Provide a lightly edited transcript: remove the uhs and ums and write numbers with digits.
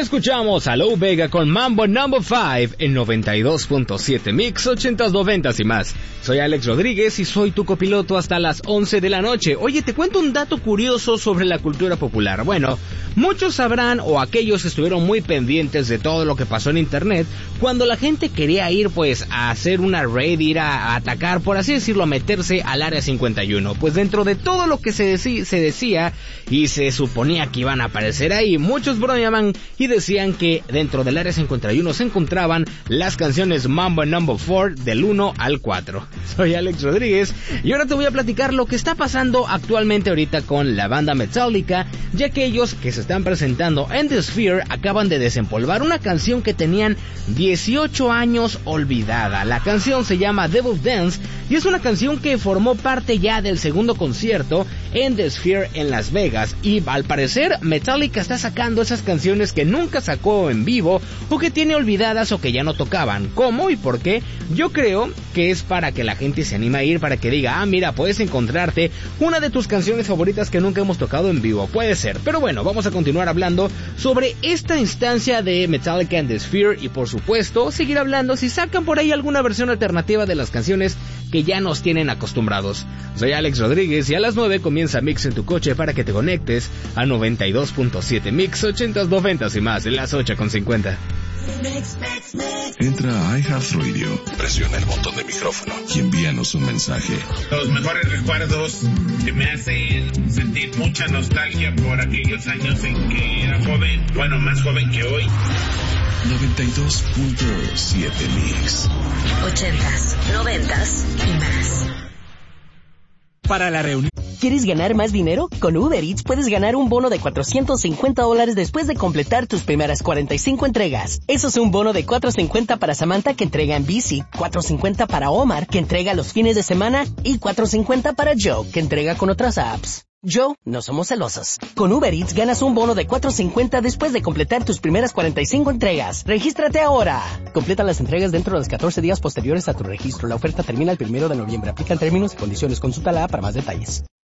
Escuchamos a Lou Bega con Mambo No. 5 en 92.7 Mix 80s, 90s y más. Soy Alex Rodríguez y soy tu copiloto hasta las 11 de la noche. Oye, te cuento un dato curioso sobre la cultura popular. Bueno, muchos sabrán, o aquellos que estuvieron muy pendientes de todo lo que pasó en internet, cuando la gente quería ir pues a hacer una raid, ir a atacar, por así decirlo, a meterse al Área 51. Pues dentro de todo lo que se decía y se suponía que iban a aparecer ahí, muchos bromeaban y decían que dentro del Área 51 se encontraban las canciones Mambo No. 4 del 1 al 4. Soy Alex Rodríguez y ahora te voy a platicar lo que está pasando actualmente ahorita con la banda Metallica, ya que ellos que se están presentando en The Sphere acaban de desempolvar una canción que tenían 18 años olvidada. La canción se llama Devil Dance y es una canción que formó parte ya del segundo concierto en The Sphere en Las Vegas, y al parecer Metallica está sacando esas canciones que nunca sacó en vivo o que tiene olvidadas o que ya no tocaban. ¿Cómo y por qué? Yo creo que es para que la gente se anime a ir, para que diga, mira, puedes encontrarte una de tus canciones favoritas que nunca hemos tocado en vivo. Puede ser, pero bueno, vamos a continuar hablando sobre esta instancia de Metallica en The Sphere y por supuesto seguir hablando si sacan por ahí alguna versión alternativa de las canciones que ya nos tienen acostumbrados. Soy Alex Rodríguez y a las 9 comienza Mix en tu coche para que te conectes a 92.7 Mix 80s, 90s y más de las 8:50. Entra a iHeartRadio, presiona el botón de micrófono y envíanos un mensaje. Los mejores recuerdos que me hacen sentir mucha nostalgia por aquellos años en que era joven, bueno, más joven que hoy. 92.7 Mix. 80s, 90s y más. Para la reunión. ¿Quieres ganar más dinero? Con Uber Eats puedes ganar un bono de $450 después de completar tus primeras 45 entregas. Eso es un bono de $450 para Samantha, que entrega en bici, $450 para Omar, que entrega los fines de semana, y $450 para Joe, que entrega con otras apps. Joe, no somos celosos. Con Uber Eats ganas un bono de $450 después de completar tus primeras 45 entregas. ¡Regístrate ahora! Completa las entregas dentro de los 14 días posteriores a tu registro. La oferta termina el 1 de noviembre. Aplican términos y condiciones. Consulta la app para más detalles.